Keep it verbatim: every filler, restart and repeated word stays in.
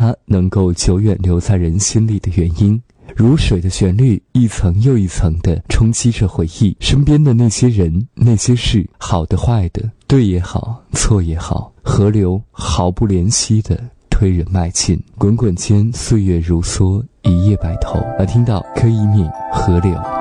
它能够久远留在人心里的原因。如水的旋律一层又一层地冲击着回忆，身边的那些人那些事，好的坏的，对也好错也好，河流毫不怜惜地推人迈进。滚滚间岁月如梭，一夜白头。而听到柯以敏河流。